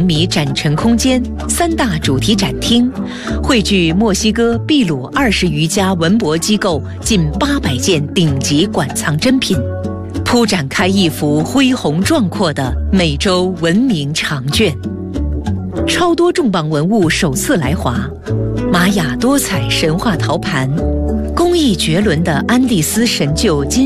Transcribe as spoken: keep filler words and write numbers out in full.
米展陈空间、三大主题展厅，汇聚墨西哥、秘鲁二十余家文博机构近八百件顶级馆藏珍品，铺展开一幅恢宏壮阔的美洲文明长卷。超多重磅文物首次来华，玛雅多彩神话陶盘，工艺绝伦的安第斯神鹫金